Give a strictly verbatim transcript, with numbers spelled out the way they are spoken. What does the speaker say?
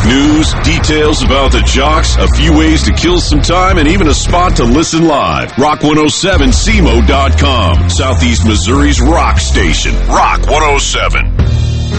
News, details about the Jocks, a few ways to kill some time, and even a spot to listen live. Rock one oh seven C M O dot com, Southeast Missouri's rock station. Rock one oh seven.